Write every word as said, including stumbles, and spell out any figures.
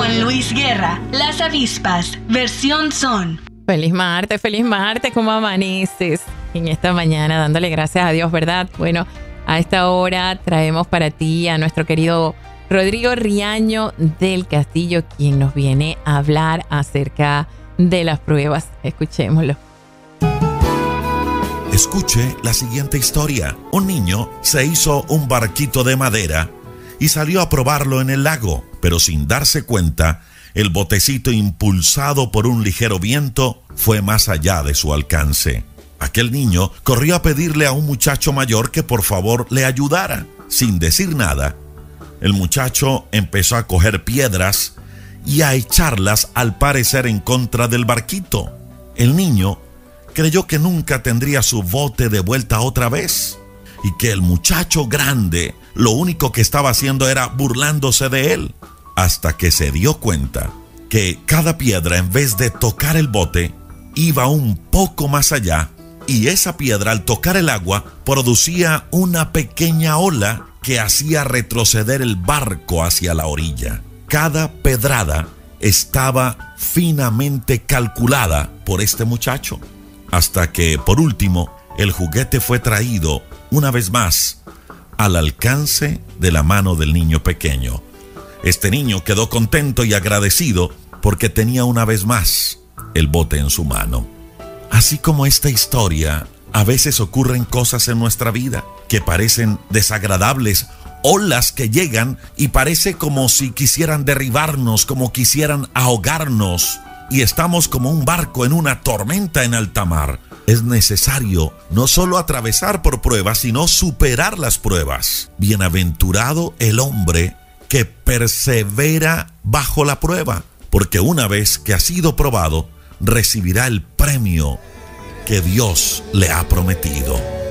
Con Luis Guerra, Las Avispas, versión son. Feliz martes, feliz martes, ¿cómo amaneces? En esta mañana dándole gracias a Dios, ¿verdad? Bueno, a esta hora traemos para ti a nuestro querido Rodrigo Riaño del Castillo, quien nos viene a hablar acerca de las pruebas. Escuchémoslo. Escuche la siguiente historia. Un niño se hizo un barquito de madera y salió a probarlo en el lago, pero sin darse cuenta, el botecito, impulsado por un ligero viento, fue más allá de su alcance. Aquel niño corrió a pedirle a un muchacho mayor que por favor le ayudara. Sin decir nada, el muchacho empezó a coger piedras y a echarlas, al parecer, en contra del barquito. El niño creyó que nunca tendría su bote de vuelta otra vez y que el muchacho grande lo único que estaba haciendo era burlándose de él, hasta que se dio cuenta que cada piedra, en vez de tocar el bote, iba un poco más allá, y esa piedra, al tocar el agua, producía una pequeña ola que hacía retroceder el barco hacia la orilla. Cada pedrada estaba finamente calculada por este muchacho, hasta que, por último, el juguete fue traído una vez más al alcance de la mano del niño pequeño. Este niño quedó contento y agradecido porque tenía una vez más el bote en su mano. Así como esta historia, a veces ocurren cosas en nuestra vida que parecen desagradables, olas que llegan y parece como si quisieran derribarnos, como quisieran ahogarnos, y estamos como un barco en una tormenta en alta mar. Es necesario no solo atravesar por pruebas, sino superar las pruebas. Bienaventurado el hombre que persevera bajo la prueba, porque una vez que ha sido probado, recibirá el premio que Dios le ha prometido.